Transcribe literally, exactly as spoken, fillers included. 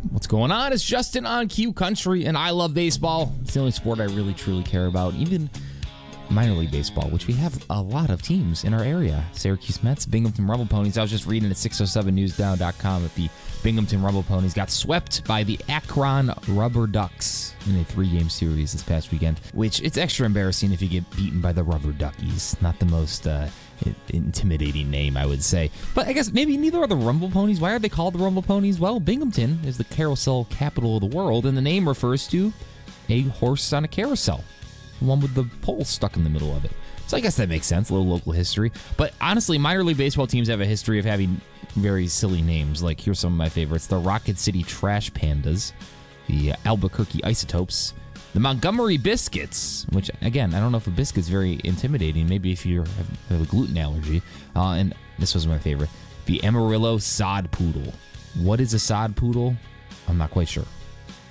What's going on? It's Justin on Q Country, and I love baseball. It's the only sport I really, truly care about. Even minor league baseball, which we have a lot of teams in our area. Syracuse Mets, Binghamton Rumble Ponies. I was just reading at six oh seven news now dot com that the Binghamton Rumble Ponies got swept by the Akron Rubber Ducks in a three-game series this past weekend, which it's extra embarrassing if you get beaten by the Rubber Duckies. Not the most uh, intimidating name, I would say. But I guess maybe neither are the Rumble Ponies. Why are they called the Rumble Ponies? Well, Binghamton is the carousel capital of the world, and the name refers to a horse on a carousel. One with the pole stuck in the middle of it. So I guess that makes sense, a little local history. But honestly, minor league baseball teams have a history of having very silly names. Like, here's some of my favorites. The Rocket City Trash Pandas, the Albuquerque Isotopes, the Montgomery Biscuits, which, again, I don't know if a biscuit's very intimidating. Maybe if you have, have a gluten allergy. Uh, and this was my favorite. The Amarillo Sod Poodle. What is a sod poodle? I'm not quite sure.